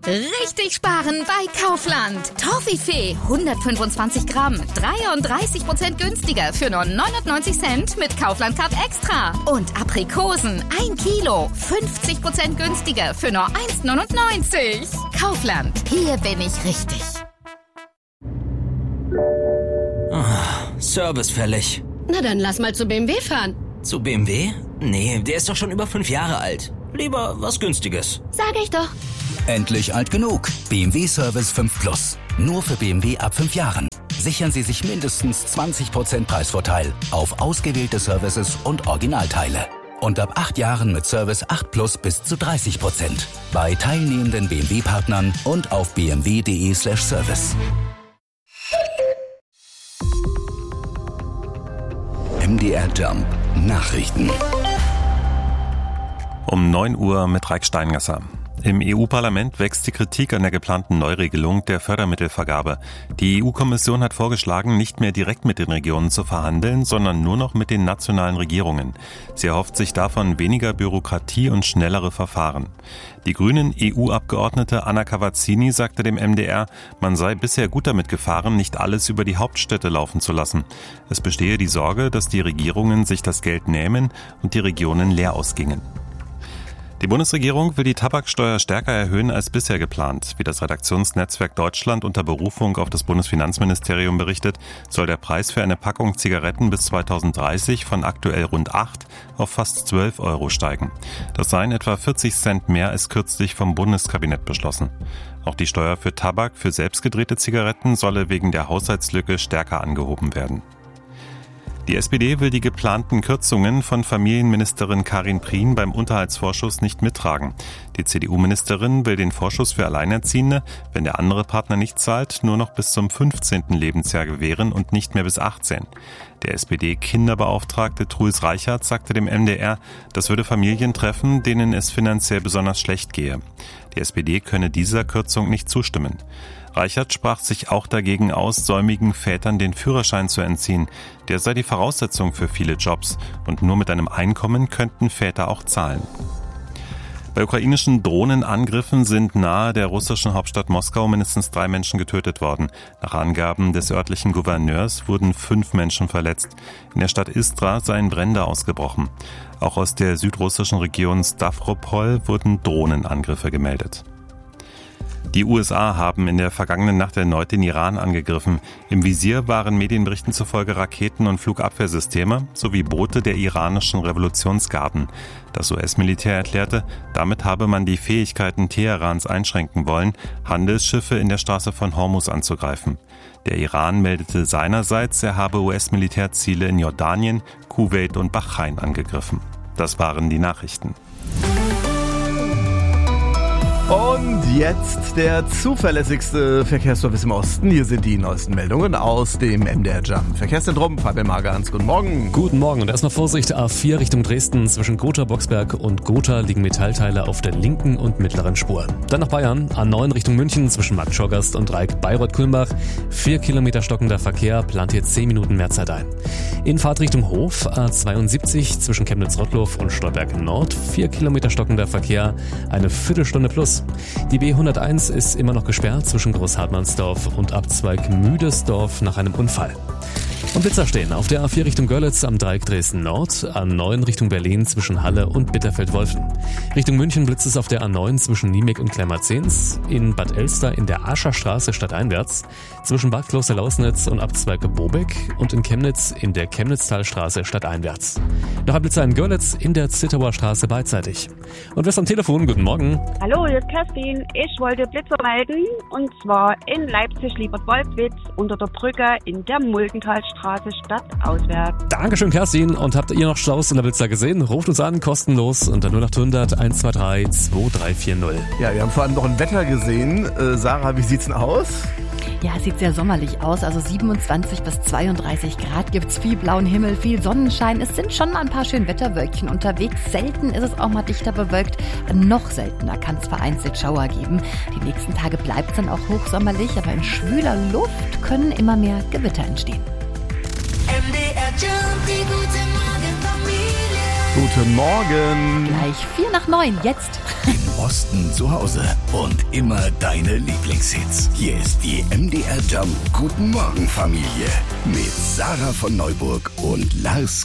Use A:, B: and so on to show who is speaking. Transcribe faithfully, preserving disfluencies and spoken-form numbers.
A: Richtig sparen bei Kaufland. Toffifee hundertfünfundzwanzig Gramm, dreiunddreißig Prozent günstiger für nur neunundneunzig Cent mit Kaufland Card Extra. Und Aprikosen ein Kilo, fünfzig Prozent günstiger für nur eins neunundneunzig. Kaufland, hier bin ich richtig.
B: Oh, Service fällig.
C: Na dann lass mal zu B M W fahren.
B: Zu B M W? Nee, der ist doch schon über fünf Jahre alt. Lieber was Günstiges.
C: Sag ich doch.
D: Endlich alt genug. B M W Service fünf Plus. Nur für B M W ab fünf Jahren. Sichern Sie sich mindestens zwanzig Prozent Preisvorteil auf ausgewählte Services und Originalteile. Und ab acht Jahren mit Service acht Plus bis zu dreißig Prozent. Bei teilnehmenden B M W-Partnern und auf b m w punkt d e slash service. M D R Jump Nachrichten.
E: Um neun Uhr mit Raik Steingasser. Im E U-Parlament wächst die Kritik an der geplanten Neuregelung der Fördermittelvergabe. Die E U-Kommission hat vorgeschlagen, nicht mehr direkt mit den Regionen zu verhandeln, sondern nur noch mit den nationalen Regierungen. Sie erhofft sich davon weniger Bürokratie und schnellere Verfahren. Die grünen E U-Abgeordnete Anna Cavazzini sagte dem M D R, man sei bisher gut damit gefahren, nicht alles über die Hauptstädte laufen zu lassen. Es bestehe die Sorge, dass die Regierungen sich das Geld nähmen und die Regionen leer ausgingen. Die Bundesregierung will die Tabaksteuer stärker erhöhen als bisher geplant. Wie das Redaktionsnetzwerk Deutschland unter Berufung auf das Bundesfinanzministerium berichtet, soll der Preis für eine Packung Zigaretten bis zweitausenddreißig von aktuell rund acht auf fast zwölf Euro steigen. Das seien etwa vierzig Cent mehr als kürzlich vom Bundeskabinett beschlossen. Auch die Steuer für Tabak für selbstgedrehte Zigaretten solle wegen der Haushaltslücke stärker angehoben werden. Die S P D will die geplanten Kürzungen von Familienministerin Karin Prien beim Unterhaltsvorschuss nicht mittragen. Die C D U-Ministerin will den Vorschuss für Alleinerziehende, wenn der andere Partner nicht zahlt, nur noch bis zum fünfzehnten Lebensjahr gewähren und nicht mehr bis achtzehn. Der S P D-Kinderbeauftragte Truls Reichert sagte dem M D R, das würde Familien treffen, denen es finanziell besonders schlecht gehe. Die S P D könne dieser Kürzung nicht zustimmen. Reichert sprach sich auch dagegen aus, säumigen Vätern den Führerschein zu entziehen. Der sei die Voraussetzung für viele Jobs und nur mit einem Einkommen könnten Väter auch zahlen. Bei ukrainischen Drohnenangriffen sind nahe der russischen Hauptstadt Moskau mindestens drei Menschen getötet worden. Nach Angaben des örtlichen Gouverneurs wurden fünf Menschen verletzt. In der Stadt Istra seien Brände ausgebrochen. Auch aus der südrussischen Region Stavropol wurden Drohnenangriffe gemeldet. Die U S A haben in der vergangenen Nacht erneut den Iran angegriffen. Im Visier waren Medienberichten zufolge Raketen- und Flugabwehrsysteme sowie Boote der iranischen Revolutionsgarden. Das U S-Militär erklärte, damit habe man die Fähigkeiten Teherans einschränken wollen, Handelsschiffe in der Straße von Hormuz anzugreifen. Der Iran meldete seinerseits, er habe U S-Militärziele in Jordanien, Kuwait und Bahrain angegriffen. Das waren die Nachrichten.
F: Und jetzt der zuverlässigste Verkehrsservice im Osten. Hier sind die neuesten Meldungen aus dem M D R Jump Verkehrszentrum. Fabian Magans, guten Morgen.
G: Guten Morgen und erstmal Vorsicht, A vier Richtung Dresden. Zwischen Gotha, Boxberg und Gotha liegen Metallteile auf der linken und mittleren Spur. Dann nach Bayern, A neun Richtung München zwischen Markt Schorgast und Dreieck Bayreuth-Kulmbach. Vier Kilometer stockender Verkehr, plant hier zehn Minuten mehr Zeit ein. In Fahrtrichtung Hof, A zweiundsiebzig zwischen Chemnitz-Rottlow und Stolberg Nord. Vier Kilometer stockender Verkehr, eine Viertelstunde plus. Die B hunderteins ist immer noch gesperrt zwischen Großhartmannsdorf und Abzweig Müdesdorf nach einem Unfall. Und Blitzer stehen auf der A vier Richtung Görlitz am Dreieck Dresden Nord, A neun Richtung Berlin zwischen Halle und Bitterfeld-Wolfen. Richtung München blitzt es auf der A neun zwischen Niemek und Klemmerzens, in Bad Elster in der Ascherstraße stadteinwärts, zwischen Bad Kloster-Lausnitz und Abzweig Bobeck und in Chemnitz in der Chemnitztalstraße stadteinwärts. Noch ein Blitzer in Görlitz in der Zittauer Straße beidseitig. Und wer ist am Telefon? Guten Morgen.
H: Hallo, hier ist Kerstin. Ich wollte Blitzer melden, und zwar in Leipzig-Liebert-Waldwitz unter der Brücke in der Muldentalstraße stadtauswärts.
G: Dankeschön, Kerstin. Und habt ihr noch Staus in der Blitzer gesehen? Ruft uns an, kostenlos, unter null acht hundert eins zwei drei zwei drei vier null.
F: Ja, wir haben vor allem noch ein Wetter gesehen. Äh, Sarah, wie sieht's denn aus?
I: Ja, es sieht sehr sommerlich aus, also siebenundzwanzig bis zweiunddreißig Grad gibt's, viel blauen Himmel, viel Sonnenschein. Es sind schon mal ein paar schöne Wetterwölkchen unterwegs. Selten ist es auch mal dichter bewölkt. Noch seltener kann es vereinzelt Schauer geben. Die nächsten Tage bleibt es dann auch hochsommerlich, aber in schwüler Luft können immer mehr Gewitter entstehen.
J: M D R Jump, die gute Morgen Familie.
F: Guten Morgen.
I: Gleich vier nach neun, jetzt.
D: Osten zu Hause und immer deine Lieblingshits. Hier ist die M D R Jump Guten Morgen Familie mit Sarah von Neuburg und Lars